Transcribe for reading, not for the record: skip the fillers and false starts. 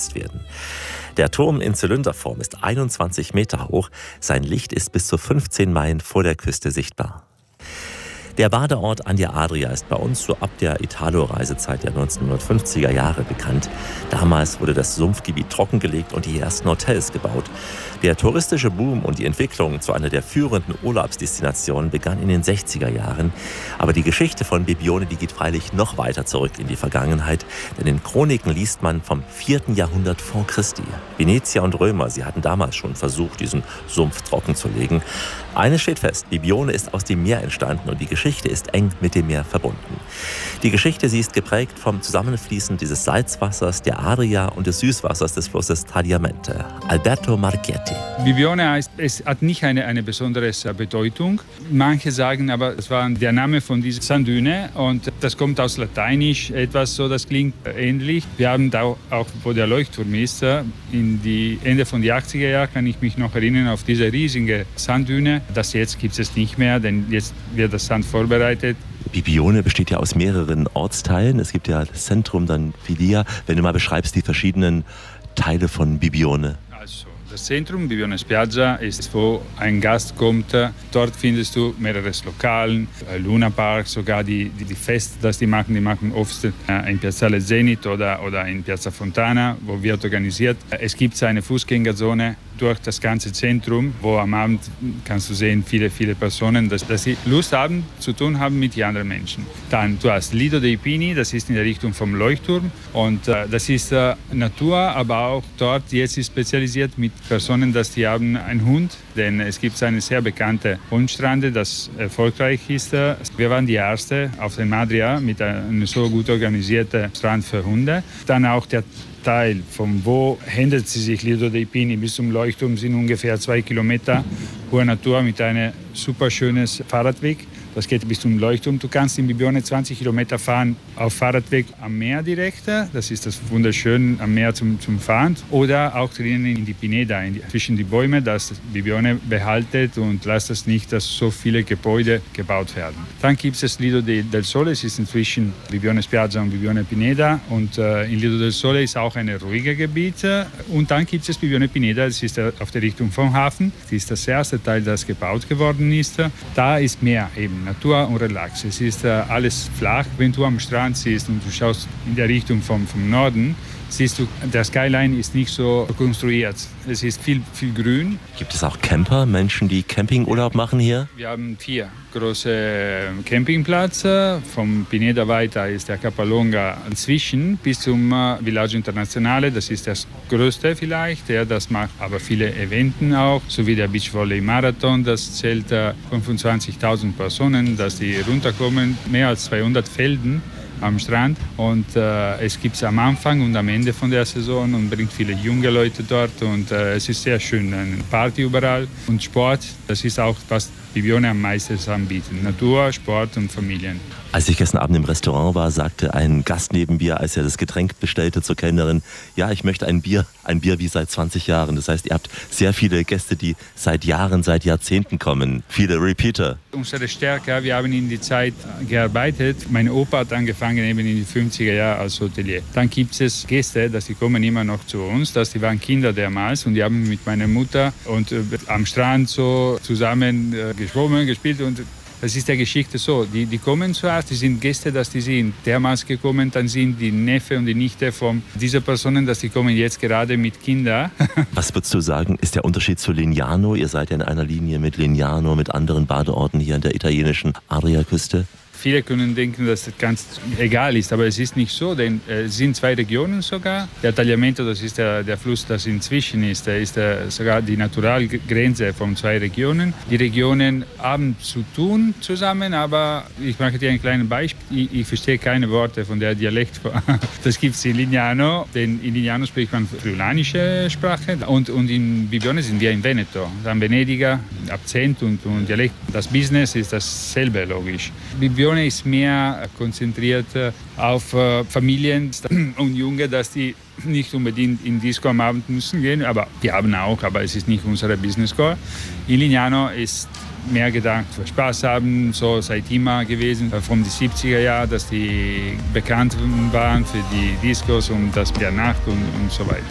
genutzt werden. Der Turm in Zylinderform ist 21 Meter hoch. Sein Licht ist bis zu 15 Meilen vor der Küste sichtbar. Der Badeort an der Adria ist bei uns so ab der Italo-Reisezeit der 1950er Jahre bekannt. Damals wurde das Sumpfgebiet trockengelegt und die ersten Hotels gebaut. Der touristische Boom und die Entwicklung zu einer der führenden Urlaubsdestinationen begann in den 60er Jahren. Aber die Geschichte von Bibione, die geht freilich noch weiter zurück in die Vergangenheit. Denn in Chroniken liest man vom 4. Jahrhundert vor Christi. Venezier und Römer, sie hatten damals schon versucht, diesen Sumpf trocken zu legen. Eines steht fest, Bibione ist aus dem Meer entstanden und die Geschichte ist eng mit dem Meer verbunden. Die Geschichte, sie ist geprägt vom Zusammenfließen dieses Salzwassers, der Adria und des Süßwassers des Flusses Tagliamente. Alberto Marchetti. Bibione heißt, es hat nicht eine besondere Bedeutung. Manche sagen aber, es war der Name von dieser Sanddüne und das kommt aus Lateinisch, etwas so, das klingt ähnlich. Wir haben da auch, wo der Leuchtturm ist, in die Ende von den 80er Jahren kann ich mich noch erinnern, auf diese riesige Sanddüne. Das jetzt gibt es nicht mehr, denn jetzt wird das Sand vorbereitet. Bibione besteht ja aus mehreren Ortsteilen. Es gibt ja das Zentrum, dann Filia. Wenn du mal beschreibst die verschiedenen Teile von Bibione. Also, das Zentrum, Bibione Spiaggia, ist, wo ein Gast kommt. Dort findest du mehrere Lokalen, Luna Park, sogar die Feste, das die machen oft in Piazzale Zenit oder in Piazza Fontana, wo wird organisiert. Es gibt eine Fußgängerzone durch das ganze Zentrum, wo am Abend kannst du sehen, viele Personen, dass sie Lust haben, zu tun haben mit den anderen Menschen. Dann, du hast Lido dei Pini, das ist in der Richtung vom Leuchtturm und das ist Natur, aber auch dort jetzt ist spezialisiert mit Personen, dass die haben einen Hund, denn es gibt eine sehr bekannte Hundstrande, das erfolgreich ist. Wir waren die Erste auf der Adria mit einem so gut organisierten Strand für Hunde. Dann auch der Teil, von wo handelt sie sich Lido dei Pini bis zum Leuchtturm, sind ungefähr 2 Kilometer hohe Natur mit einem super schönes Fahrradweg. Das geht bis zum Leuchtturm. Du kannst in Bibione 20 Kilometer fahren auf Fahrradweg am Meer direkt. Das ist das wunderschön am Meer zum Fahren. Oder auch drinnen in die Pineda, zwischen die Bäume, dass Bibione behaltet und lasst es nicht, dass so viele Gebäude gebaut werden. Dann gibt es Lido del Sole, es ist inzwischen Bibione Spiaggia und Bibione Pineda. Und in Lido del Sole ist auch ein ruhiges Gebiet. Und dann gibt es Bibione Pineda, das ist auf der Richtung vom Hafen. Das ist das erste Teil, das gebaut geworden ist. Da ist Meer eben. Natur und Relax. Es ist alles flach. Wenn du am Strand siehst und du schaust in der Richtung vom Norden, siehst du, der Skyline ist nicht so konstruiert. Es ist viel Grün. Gibt es auch Camper, Menschen, die Campingurlaub machen hier? Wir haben 4 große Campingplätze. Vom Pineda weiter ist der Capalonga inzwischen bis zum Villaggio Internazionale. Das ist das größte vielleicht. Das macht aber viele Events auch, sowie der Beachvolley-Marathon. Das zählt 25.000 Personen, dass die runterkommen. Mehr als 200 Felden am Strand und es gibt es am Anfang und am Ende von der Saison und bringt viele junge Leute dort und es ist sehr schön, eine Party überall und Sport, das ist auch, was Bibione am meisten anbieten, Natur, Sport und Familien. Als ich gestern Abend im Restaurant war, sagte ein Gast neben mir, als er das Getränk bestellte zur Kellnerin, ja, ich möchte ein Bier wie seit 20 Jahren. Das heißt, ihr habt sehr viele Gäste, die seit Jahren, seit Jahrzehnten kommen, viele Repeater. Unsere Stärke, wir haben in die Zeit gearbeitet. Mein Opa hat angefangen eben in den 50er Jahren als Hotelier. Dann gibt es Gäste, die kommen immer noch zu uns, die waren Kinder damals und die haben mit meiner Mutter und am Strand so zusammen geschwommen, gespielt und das ist der Geschichte so. Die kommen zuerst, die sind Gäste, die sind damals gekommen, dann sind die Neffe und die Nichte von dieser Personen, die kommen jetzt gerade mit Kindern. Was würdest du sagen, ist der Unterschied zu Lignano? Ihr seid ja in einer Linie mit Lignano, mit anderen Badeorten hier an der italienischen Adriaküste. Viele können denken, dass das ganz egal ist, aber es ist nicht so, denn es sind 2 Regionen sogar. Der Tagliamento, das ist der Fluss, das inzwischen ist, der ist sogar die Naturalgrenze von 2 Regionen. Die Regionen haben zu tun zusammen, aber ich mache dir ein kleines Beispiel. Ich verstehe keine Worte von der Dialekt. Das gibt es in Lignano, denn in Lignano spricht man friulanische Sprache und in Bibione sind wir in Veneto. Dann Venediger, Akzent und Dialekt. Das Business ist dasselbe, logisch. Bibione ist mehr konzentriert auf Familien und Junge, dass die nicht unbedingt in Disco am Abend müssen gehen, aber die haben auch, aber es ist nicht unsere Business Core. In Lignano ist mehr gedacht für Spaß haben, so seit immer gewesen, von den 70er Jahren, dass die bekannt waren für die Discos und das der Nacht und so weiter.